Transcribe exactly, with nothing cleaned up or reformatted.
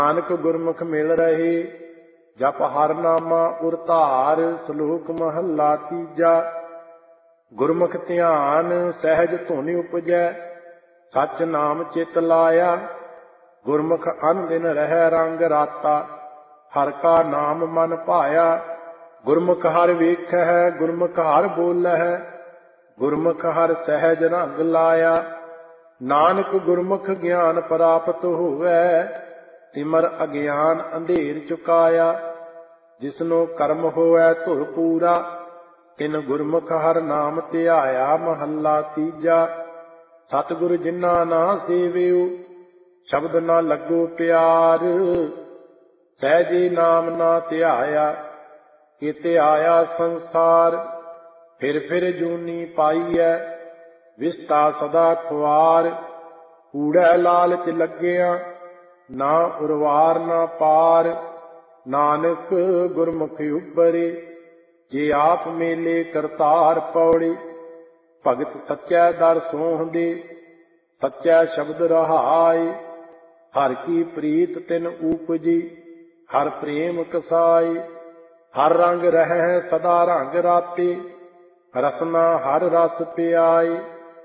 ਨਾਨਕ ਗੁਰਮੁਖ ਮਿਲ ਰਹੇ ਜਪ ਹਰ ਨਾਮਾ ਉਰ ਧਾਰ। ਸਲੋਕ ਮਹੱਲਾ ਤੀਜਾ। ਗੁਰਮੁਖ ਧਿਆਨ ਸਹਿਜ ਧੁਨਿ ਉਪਜੈ, ਸਚ ਨਾਮ ਚਿਤ ਲਾਇਆ। ਗੁਰਮੁਖ ਅਨ ਦਿਨ ਰਹਿ ਰੰਗ ਰਾਤਾ, ਹਰ ਕਾ ਨਾਮ ਮਨ ਭਾਇਆ। ਗੁਰਮੁਖ ਹਰਿ ਵੇਖੈ, ਗੁਰਮੁਖ ਹਰਿ ਬੋਲੈ, ਗੁਰਮੁਖ ਹਰਿ ਸਹਿਜ ਰੰਗ ਲਾਇਆ। ਨਾਨਕ ਗੁਰਮੁਖ ਗਿਆਨ ਪ੍ਰਾਪਤ ਹੋਵੈ, ਤਿਮਰ ਅਗਿਆਨ ਅੰਧੇਰ ਚੁਕਾਇਆ। ਜਿਸਨੋ ਕਰਮ ਹੋਵੈ ਧੁਰ ਪੂਰਾ, ਤਿਨ ਗੁਰਮੁਖ ਹਰਿ ਨਾਮ ਧਿਆਇਆ। ਮਹੱਲਾ ਤੀਜਾ। ਸਤਿਗੁਰ ਜਿਨਾ ਨਾ ਸੇਵਿਓ, ਸ਼ਬਦ ਨਾ ਲੱਗੋ ਪਿਆਰ। ਸਹਿਜੇ ਨਾਮ ਨਾ ਧਿਆਇਆ, ਕਿਤੇ ਆਇਆ ਸੰਸਾਰ। ਫਿਰ ਫਿਰ ਜੂਨੀ ਪਾਈਐ, ਵਿਸਤਾ ਸਦਾ ਖੁਆਰ। ਕੂੜੈ ਲਾਲਚ ਲੱਗਿਆ, ਨਾ ਉਰਵਾਰ ਨਾ ਪਾਰ। ਨਾਨਕ ਗੁਰਮੁਖ ਉਬਰੇ, ਜੇ ਆਪ ਮੇਲੇ ਕਰਤਾਰ। ਪੌੜੀ। ਭਗਤ ਸੱਚੈ ਦਰ ਸੋਹੰਦੇ, ਸੱਚੈ ਸ਼ਬਦ ਰਹਾਏ। ਹਰ ਕੀ ਪ੍ਰੀਤ ਤਿਨ ਊਪਜੀ, ਹਰ ਪ੍ਰੇਮ ਕਸਾਈ। ਹਰ ਰੰਗ ਰਹਿ ਸਦਾ ਰੰਗ ਰਾਤੇ, ਰਸਨਾ ਹਰ ਰਸ ਪਿਆਈ।